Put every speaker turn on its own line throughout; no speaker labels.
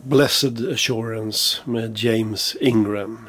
Blessed Assurance med James Ingram.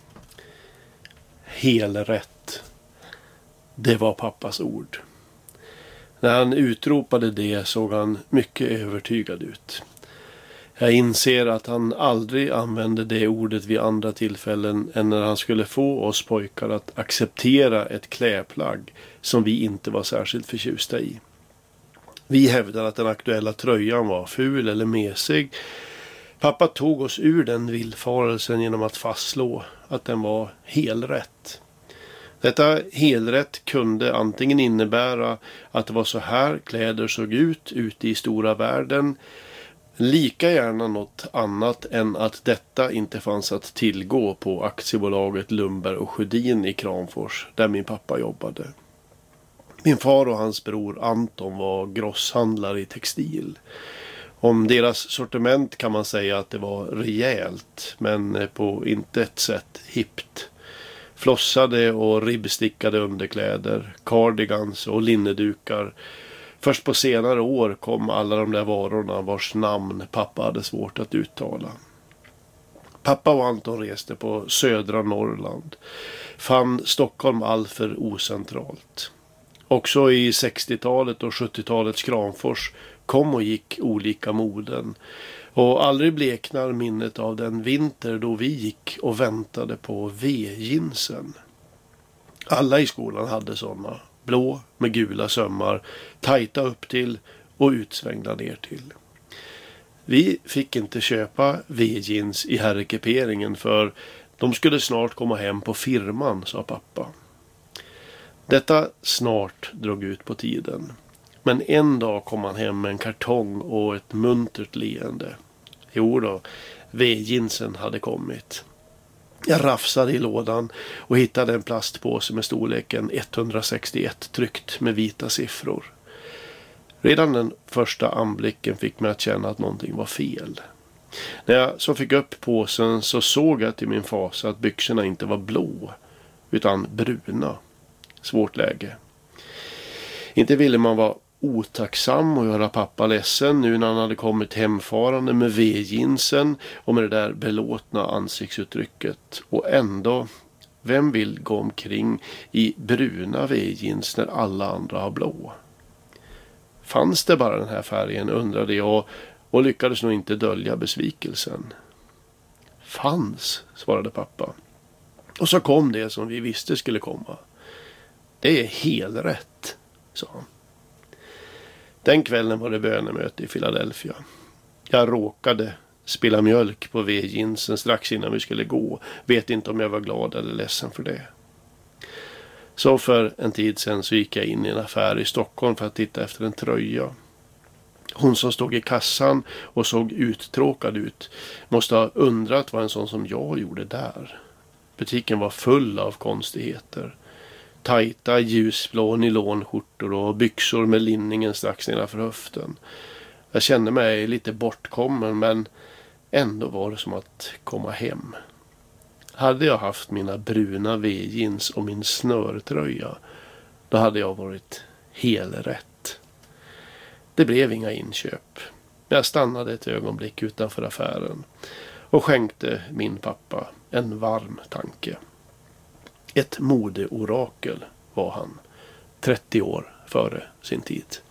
Helrätt. Det var pappas ord. När han utropade det såg han mycket övertygad ut. Jag inser att han aldrig använde det ordet vid andra tillfällen än när han skulle få oss pojkar att acceptera ett klädplagg som vi inte var särskilt förtjusta i. Vi hävdade att den aktuella tröjan var ful eller mesig. Pappa tog oss ur den villfarelsen genom att fastslå att den var helrätt. Detta helrätt kunde antingen innebära att det var så här kläder såg ut ute i stora världen, lika gärna något annat än att detta inte fanns att tillgå på aktiebolaget Lundberg och Sjödin i Kramfors, där min pappa jobbade. Min far och hans bror Anton var grosshandlare i textil. Om deras sortiment kan man säga att det var rejält, men på intet sätt hippt. Flossade och ribbstickade underkläder, cardigans och linnedukar. Först på senare år kom alla de där varorna vars namn pappa hade svårt att uttala. Pappa och Anton reste på södra Norrland. Fann Stockholm alltför ocentralt. Också i 60-talet och 70-talets Kramfors kom och gick olika moden. Och aldrig bleknar minnet av den vinter då vi gick och väntade på V-jeansen. Alla i skolan hade sådana. Blå med gula sömmar, tajta upp till och utsvängda ner till. Vi fick inte köpa V-jeans i herrekiperingen för de skulle snart komma hem på firman, sa pappa. Detta snart drog ut på tiden. Men en dag kom han hem med en kartong och ett muntert leende. Jo då, V-jeansen hade kommit. Jag rafsade i lådan och hittade en plastpåse med storleken 161 tryckt med vita siffror. Redan den första anblicken fick mig att känna att någonting var fel. När jag så fick upp påsen så såg jag till min fasa att byxorna inte var blå utan bruna. Svårt läge. Inte ville man vara otacksam och göra pappa ledsen nu när han hade kommit hemfarande med V-jeansen och med det där belåtna ansiktsuttrycket. Och ändå, vem vill gå omkring i bruna V-jeans när alla andra har blå? Fanns det bara den här färgen, undrade jag och lyckades nog inte dölja besvikelsen. Fanns, svarade pappa. Och så kom det som vi visste skulle komma. Det är helrätt, sa han. Den kvällen var det bönemöte i Philadelphia. Jag råkade spilla mjölk på V-jeansen strax innan vi skulle gå. Vet inte om jag var glad eller ledsen för det. Så för en tid sedan så gick jag in i en affär i Stockholm för att titta efter en tröja. Hon som stod i kassan och såg uttråkad ut måste ha undrat vad en sån som jag gjorde där. Butiken var full av konstigheter. Tajta ljusblå nylonskjortor och byxor med linningen strax nedanför höften. Jag kände mig lite bortkommen, men ändå var det som att komma hem. Hade jag haft mina bruna V-jeans och min snörtröja, då hade jag varit helrätt. Det blev inga inköp. Jag stannade ett ögonblick utanför affären och skänkte min pappa en varm tanke. Ett modeorakel var han, 30 år före sin tid.